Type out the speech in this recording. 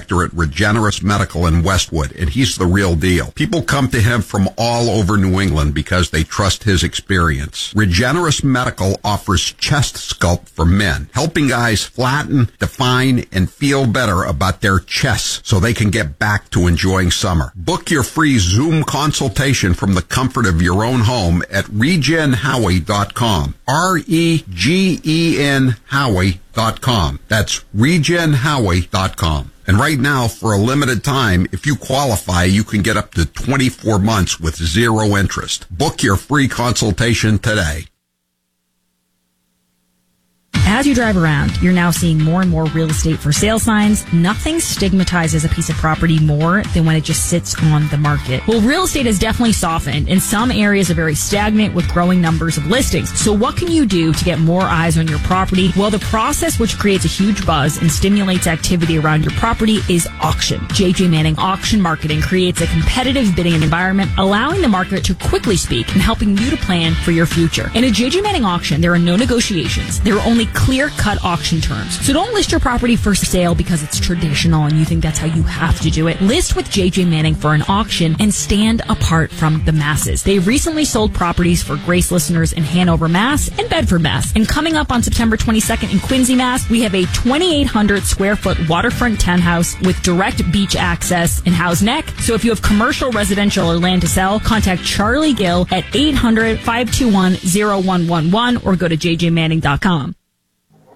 director at Regeneris Medical in Westwood, and he's the real deal. People come to him from all over New England because they trust his experience. Regeneris Medical offers chest sculpt for men, helping guys flatten, define, and feel better about their chests so they can get back to enjoying summer. Book your free Zoom consultation from the comfort of your own home at regenhowie.com. REGEN Howie.com. That's regenhowie.com. And right now, for a limited time, if you qualify, you can get up to 24 months with zero interest. Book your free consultation today. As you drive around, you're now seeing more and more real estate for sale signs. Nothing stigmatizes a piece of property more than when it just sits on the market. Well, real estate has definitely softened, and some areas are very stagnant with growing numbers of listings. So what can you do to get more eyes on your property? Well, the process which creates a huge buzz and stimulates activity around your property is auction. JJ Manning Auction Marketing creates a competitive bidding environment, allowing the market to quickly speak and helping you to plan for your future. In a JJ Manning auction, there are no negotiations. There are only clear-cut auction terms. So don't list your property for sale because it's traditional and you think that's how you have to do it. List with JJ Manning for an auction and stand apart from the masses. They recently sold properties for Grace listeners in Hanover, Mass. and Bedford, Mass. And coming up on September 22nd in Quincy, Mass., we have a 2,800 square foot waterfront townhouse with direct beach access in Howe's Neck. So if you have commercial, residential, or land to sell, contact Charlie Gill at 800-521-0111 or go to jjmanning.com.